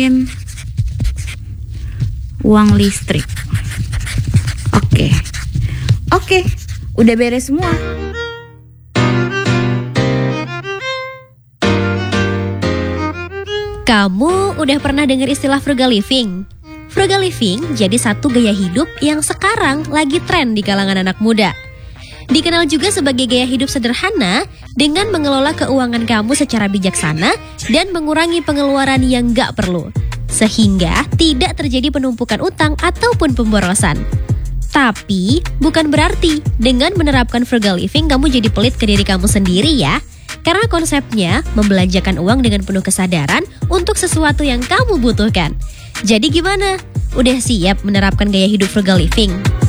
uang listrik. Oke, udah beres semua. Kamu udah pernah dengar istilah frugal living? Frugal living jadi satu gaya hidup yang sekarang lagi tren di kalangan anak muda. Dikenal juga sebagai gaya hidup sederhana dengan mengelola keuangan kamu secara bijaksana dan mengurangi pengeluaran yang gak perlu. Sehingga tidak terjadi penumpukan utang ataupun pemborosan. Tapi bukan berarti dengan menerapkan frugal living kamu jadi pelit ke diri kamu sendiri ya. Karena konsepnya membelanjakan uang dengan penuh kesadaran untuk sesuatu yang kamu butuhkan. Jadi gimana? Udah siap menerapkan gaya hidup frugal living?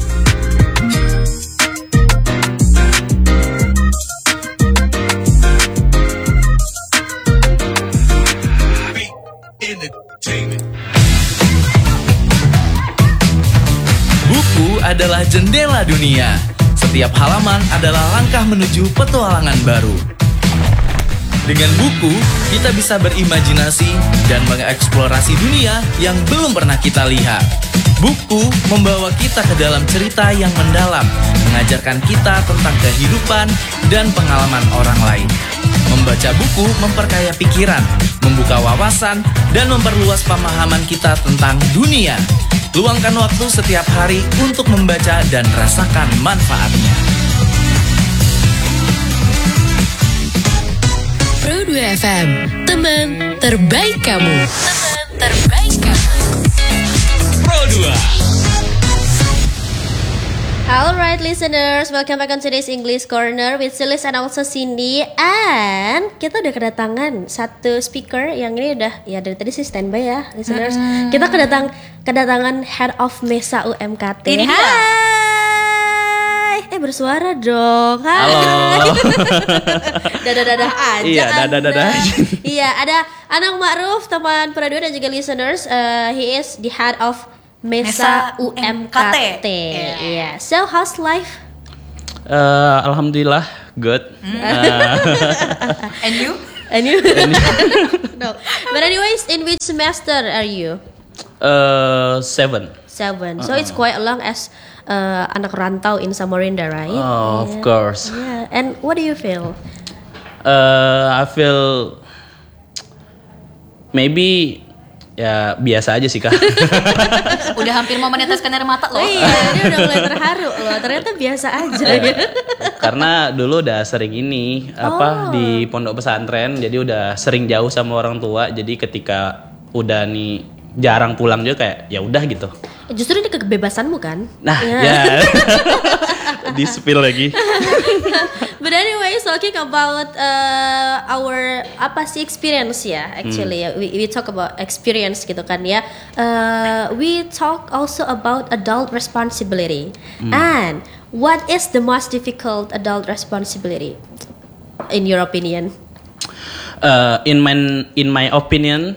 Buku adalah jendela dunia. Setiap halaman adalah langkah menuju petualangan baru. Dengan buku, kita bisa berimajinasi dan mengeksplorasi dunia yang belum pernah kita lihat. Buku membawa kita ke dalam cerita yang mendalam, mengajarkan kita tentang kehidupan dan pengalaman orang lain. Membaca buku memperkaya pikiran, membuka wawasan, dan memperluas pemahaman kita tentang dunia. Luangkan waktu setiap hari untuk membaca dan rasakan manfaatnya. Pro 2 FM, teman terbaik kamu. Teman terbaik kamu. Pro 2. Alright listeners, welcome back on today's English Corner with Silis and also Cindy. And kita udah kedatangan satu speaker yang ini udah, ya dari tadi sih standby ya listeners. Kita kedatangan Head of Mesa UMKT. Ini dia. Hai, bersuara dong. Hai. Halo. Dadah-dadah aja. Iya, dadah-dadah aja. Iya, ada Anang Ma'ruf, teman Pro 2 dan juga listeners. He is the Head of Mesa UMKT. Yeah. So how's life? Alhamdulillah good. And you? No. But anyways, in which semester are you? 7. So it's quite long as anak rantau in Samarinda, right? Oh, of course. Yeah. And what do you feel? I feel maybe ya biasa aja sih Kak. Udah hampir mau meneteskan air mata loh. Iya, dia udah mulai terharu loh. Ternyata biasa aja. Karena dulu udah sering ini di pondok pesantren, jadi udah sering jauh sama orang tua. Jadi ketika udah nih jarang pulang juga kayak ya udah gitu. Justru ini kebebasanmu kan? Nah, ya. Di spill lagi. But anyways, talking about our experience ya, actually we talk about experience gitu kan ya. We talk also about adult responsibility. And what is the most difficult adult responsibility in your opinion? In my opinion,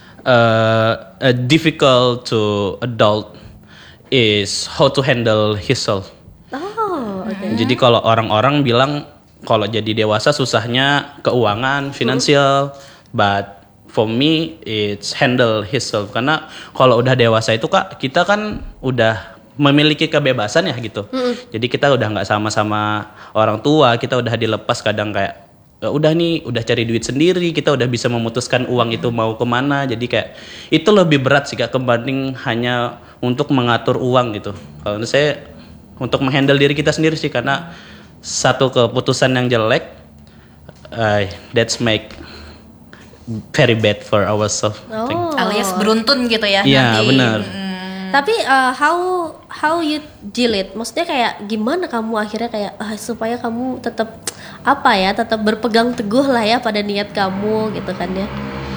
difficult to adult is how to handle himself. Oh, okay. Jadi kalau orang-orang bilang kalau jadi dewasa susahnya keuangan, finansial, but for me it's handle himself. Karena kalau udah dewasa itu Kak, kita kan udah memiliki kebebasan ya gitu. Jadi kita udah nggak sama-sama orang tua, kita udah dilepas kadang kayak udah cari duit sendiri, kita udah bisa memutuskan uang itu mau kemana. Jadi kayak itu lebih berat sih Kak kebanding hanya untuk mengatur uang gitu. Kalau menurut saya untuk menghandle diri kita sendiri sih, karena satu keputusan yang jelek that's make very bad for ourselves. Alias beruntun gitu ya. Iya benar. Tapi how you deal it? Maksudnya kayak gimana kamu akhirnya kayak supaya kamu tetap tetap berpegang teguh lah ya pada niat kamu gitu kan ya.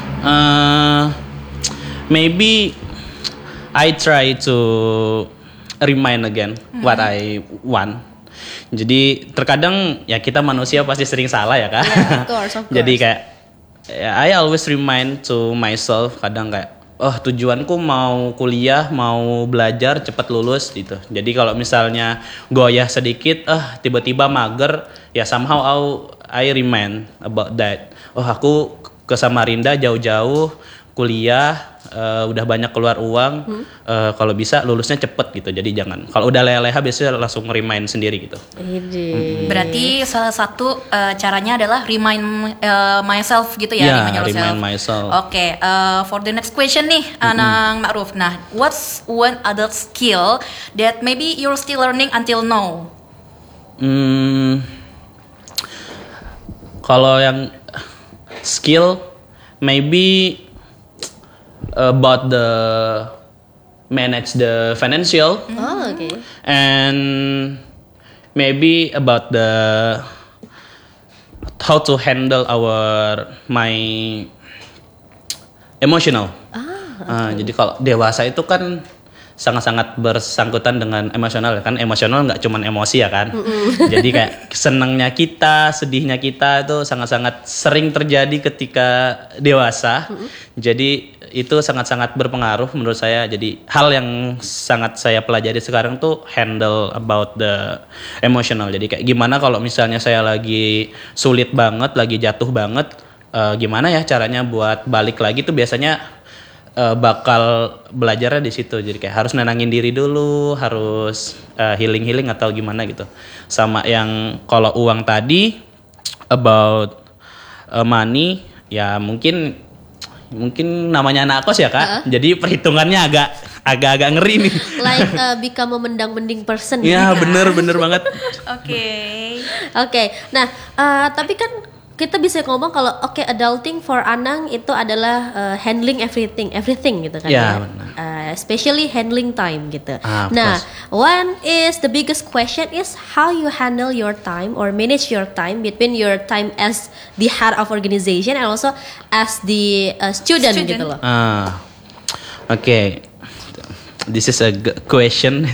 Maybe I try to remind again what I want. Jadi terkadang ya kita manusia pasti sering salah ya Kak. Yeah, of course. Jadi kayak I always remind to myself kadang kayak tujuanku mau kuliah, mau belajar cepat lulus gitu. Jadi kalau misalnya goyah sedikit, tiba-tiba mager, ya somehow I remind about that. Aku ke Samarinda jauh-jauh kuliah udah banyak keluar uang, kalau bisa lulusnya cepet gitu. Jadi jangan. Kalau udah leha-leha biasanya langsung remind sendiri gitu. Berarti salah satu caranya adalah remind myself gitu ya, remind myself. Oke, for the next question nih, Nang Ma'ruf. Nah, what's one adult skill that maybe you're still learning until now? Kalau yang skill, maybe about the manage the financial. And maybe about the how to handle my emotional. Jadi kalau dewasa itu kan sangat-sangat bersangkutan dengan emosional kan. Emosional nggak cuma emosi ya kan. Jadi kayak senangnya kita, sedihnya kita itu sangat-sangat sering terjadi ketika dewasa. Jadi itu sangat-sangat berpengaruh menurut saya. Jadi hal yang sangat saya pelajari sekarang tuh handle about the emotional. Jadi kayak gimana kalau misalnya saya lagi sulit banget, lagi jatuh banget, gimana ya caranya buat balik lagi tuh biasanya bakal belajarnya di situ. Jadi kayak harus nenangin diri dulu, harus healing atau gimana gitu. Sama yang kalau uang tadi about money, ya mungkin namanya anak kos ya Kak. Jadi perhitungannya agak ngeri nih. Like become a mendang-mending person. Iya, bener banget. Oke. Nah, tapi kan kita bisa ngomong kalau adulting for Anang itu adalah handling everything gitu kan ya. Especially handling time gitu. Nah, one is the biggest question is how you handle your time or manage your time between your time as the head of organization and also as the student gitu loh. Okay. This is a good question.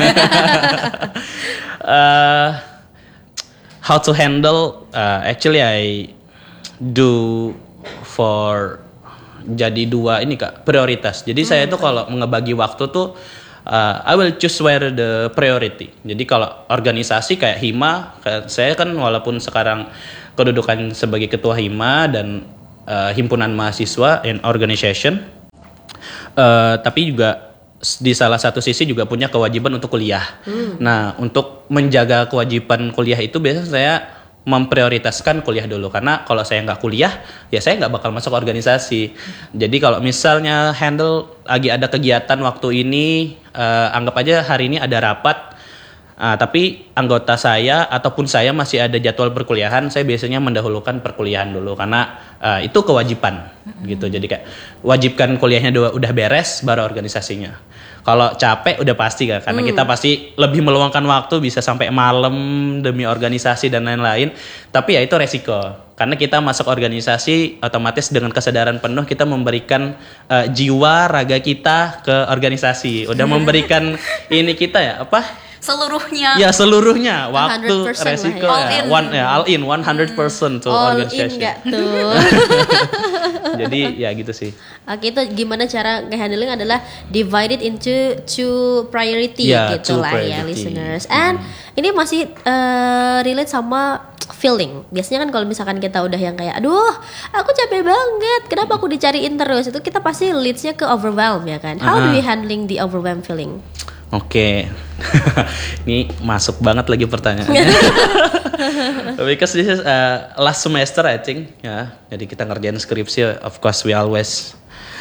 How to handle, actually I do for jadi dua ini Kak, prioritas. Jadi saya tuh kalau ngebagi waktu tuh I will choose where the priority. Jadi kalau organisasi kayak Hima, saya kan walaupun sekarang kedudukan sebagai ketua Hima dan himpunan mahasiswa and organization, tapi juga di salah satu sisi juga punya kewajiban untuk kuliah. Nah, untuk menjaga kewajiban kuliah itu biasanya saya memprioritaskan kuliah dulu. Karena kalau saya nggak kuliah, ya saya nggak bakal masuk organisasi. Jadi kalau misalnya handle lagi ada kegiatan waktu ini, anggap aja hari ini ada rapat, tapi anggota saya ataupun saya masih ada jadwal perkuliahan, saya biasanya mendahulukan perkuliahan dulu karena itu kewajiban gitu. Jadi kayak wajibkan kuliahnya udah beres baru organisasinya. Kalau capek udah pasti kan, karena kita pasti lebih meluangkan waktu bisa sampai malam demi organisasi dan lain-lain. Tapi ya itu resiko. Karena kita masuk organisasi otomatis dengan kesadaran penuh kita memberikan jiwa raga kita ke organisasi. Udah memberikan ini kita ya apa? Seluruhnya. Ya seluruhnya, waktu, resiko, all in 100% to all organization. In gak tuh? Jadi ya gitu sih. Oke, itu gimana cara nge-handling adalah divided into two priority gitu lah ya listeners. And ini masih relate sama feeling. Biasanya kan kalau misalkan kita udah yang kayak aduh aku capek banget, kenapa aku dicariin terus, itu kita pasti leads-nya ke overwhelm ya kan. How do you handling the overwhelm feeling? Oke. Ini masuk banget lagi pertanyaannya. Because this is last semester I think ya. Jadi kita ngerjain skripsi, of course we always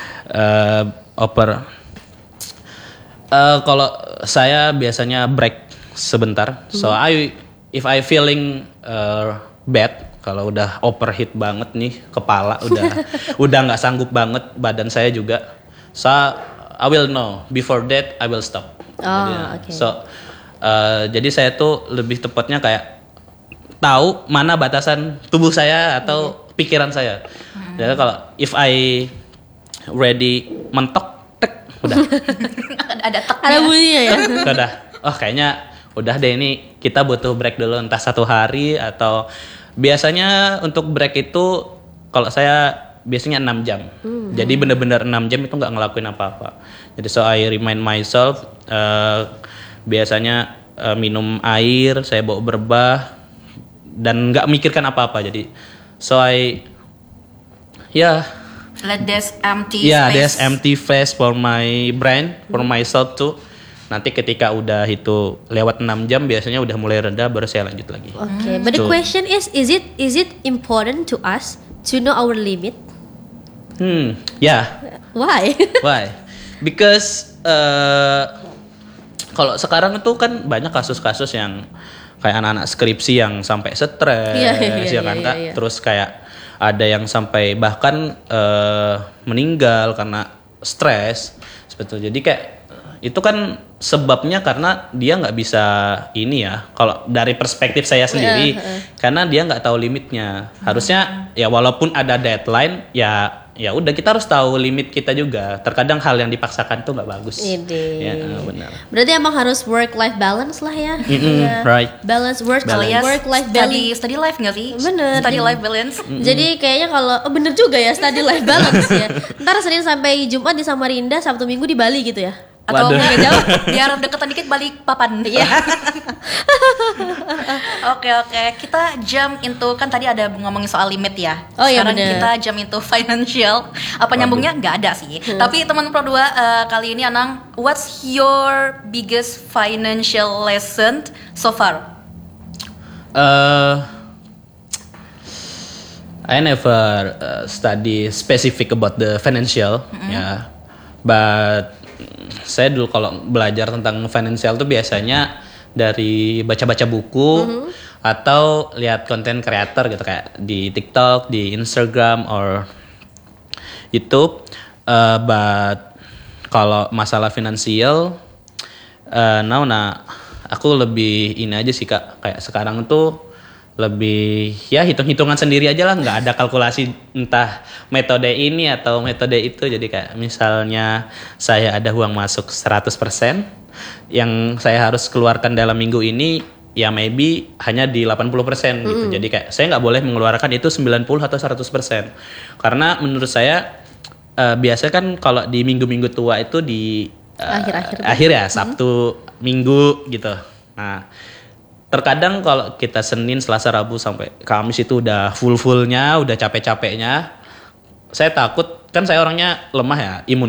kalau saya biasanya break sebentar. So if I feeling bad, kalau udah overheat banget nih kepala, udah nggak sanggup banget badan saya juga. So I will know before that I will stop. Okay. So jadi saya tuh lebih tepatnya kayak tahu mana batasan tubuh saya atau pikiran saya. Jadi kalau if I ready mentok, tek, udah. Ada teknya. Ada bunyinya ya. Udah. Oh kayaknya udah deh ini kita butuh break dulu entah 1 hari atau biasanya untuk break itu kalau saya biasanya 6 jam. Jadi bener-bener 6 jam itu nggak ngelakuin apa-apa. Jadi so I remind myself biasanya minum air, saya bawa berbah dan nggak mikirkan apa-apa. Jadi so I Let this empty Yeah, space. there's empty face for my brain, for myself too. Nanti ketika udah itu lewat 6 jam biasanya udah mulai reda baru saya lanjut lagi. Okay, but the So- question is it important to us to know our limit? Yeah. Why? Why? Because kalau sekarang itu kan banyak kasus-kasus yang kayak anak-anak skripsi yang sampai stres, Iya, ya kan iya, Kak. iya. Terus kayak ada yang sampai bahkan meninggal karena stres. Sebetulnya jadi kayak itu kan sebabnya karena dia nggak bisa ini ya. Kalau dari perspektif saya sendiri, karena dia nggak tahu limitnya. Harusnya ya walaupun ada deadline ya udah kita harus tahu limit kita juga. Terkadang hal yang dipaksakan tuh nggak bagus. Ide. Ya benar. Berarti emang harus work life balance lah ya. Iya. Right. Balance work Alias life balance. study life nggak sih? Bener. Study life balance. Jadi kayaknya kalau bener juga ya study life balance ya. Ntar Senin sampai Jumat di Samarinda, Sabtu Minggu di Bali gitu ya. Atau Waduh. nggak jauh, biar deketan dikit balik papan. Iya. Oke, kita jump into kan tadi ada ngomongin soal limit ya. Oh, iya, Sekarang bener. kita jump into financial. Apa nyambungnya? Nggak ada sih. Tapi teman Pro 2 kali ini Anang, what's your biggest financial lesson so far? I never study specific about the financial, ya. But saya dulu kalau belajar tentang financial tuh biasanya dari baca-baca buku atau lihat konten creator gitu kayak di TikTok, di Instagram or YouTube. But kalau masalah finansial, aku lebih ini aja sih Kak, kayak sekarang tuh lebih ya hitung-hitungan sendiri aja lah, nggak ada kalkulasi entah metode ini atau metode itu. Jadi kayak misalnya saya ada uang masuk 100%, yang saya harus keluarkan dalam minggu ini ya maybe hanya di 80% gitu. Jadi kayak saya nggak boleh mengeluarkan itu 90 atau 100%. Karena menurut saya biasanya kan kalau di minggu-minggu tua itu di akhir ya Sabtu, Minggu gitu. Nah, terkadang kalau kita Senin, Selasa, Rabu sampai Kamis itu udah full-fullnya, udah capek-capeknya. Saya takut, kan saya orangnya lemah ya, imun